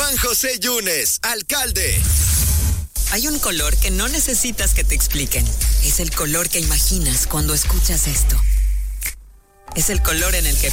Juan José Yunes, alcalde. Hay un color que no necesitas que te expliquen. Es el color que imaginas cuando escuchas esto. Es el color en el que